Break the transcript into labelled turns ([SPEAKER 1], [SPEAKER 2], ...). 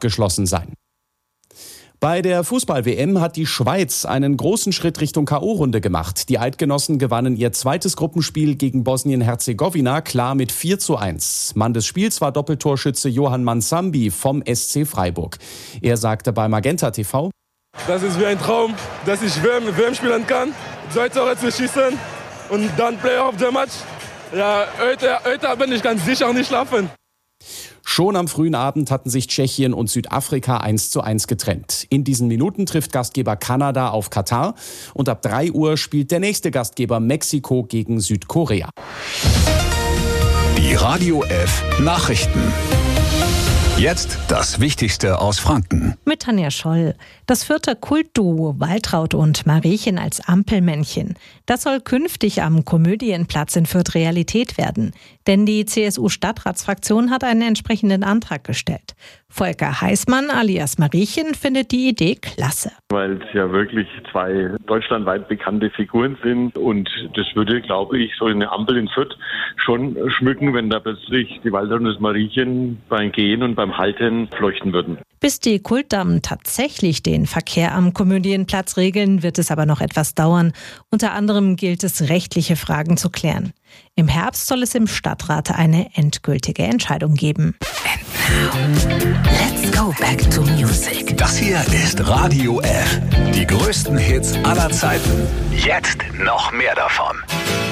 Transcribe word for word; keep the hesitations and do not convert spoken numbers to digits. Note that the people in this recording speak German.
[SPEAKER 1] abgeschlossen sein. Bei der Fußball-W M hat die Schweiz einen großen Schritt Richtung K O-Runde gemacht. Die Eidgenossen gewannen ihr zweites Gruppenspiel gegen Bosnien-Herzegowina klar mit vier zu eins. Mann des Spiels war Doppeltorschütze Johann Mansambi vom S C Freiburg. Er sagte bei Magenta T V:
[SPEAKER 2] Das ist wie ein Traum, dass ich W M spielen kann, zwei Tore zu schießen und dann Player of the Match. Ja, heute, heute bin ich ganz sicher nicht schlafen.
[SPEAKER 1] Schon am frühen Abend hatten sich Tschechien und Südafrika eins zu eins getrennt. In diesen Minuten trifft Gastgeber Kanada auf Katar und ab drei Uhr spielt der nächste Gastgeber Mexiko gegen Südkorea.
[SPEAKER 3] Die Radio F Nachrichten. Jetzt das Wichtigste aus Franken.
[SPEAKER 4] Mit Tanja Scholl. Das vierte Kultduo Waltraud und Mariechen als Ampelmännchen. Das soll künftig am Komödienplatz in Fürth Realität werden. Denn die C S U-Stadtratsfraktion hat einen entsprechenden Antrag gestellt. Volker Heißmann alias Mariechen findet die Idee klasse.
[SPEAKER 5] Weil es ja wirklich zwei deutschlandweit bekannte Figuren sind. Und das würde, glaube ich, so eine Ampel in Fürth schon schmücken, wenn da plötzlich die Waltraud und das Mariechen beim Gehen und beim Halten leuchten würden.
[SPEAKER 4] Bis die Kultdamen tatsächlich den Verkehr am Komödienplatz regeln, wird es aber noch etwas dauern. Unter anderem gilt es, rechtliche Fragen zu klären. Im Herbst soll es im Stadtrat eine endgültige Entscheidung geben.
[SPEAKER 3] And now, let's go back to music. Das hier ist Radio F. Die größten Hits aller Zeiten. Jetzt noch mehr davon.